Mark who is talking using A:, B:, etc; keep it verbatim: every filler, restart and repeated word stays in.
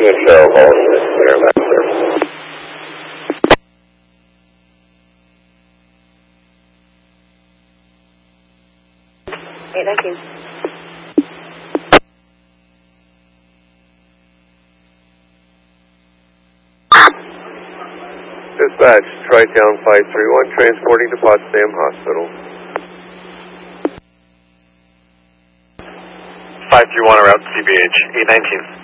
A: Unit Cheryl Baldwin is clear, Master.
B: eight nineteen.
C: Dispatch, Tri-Town five three one, transporting to Potsdam Hospital.
D: five three one, route C B H, eight nineteen.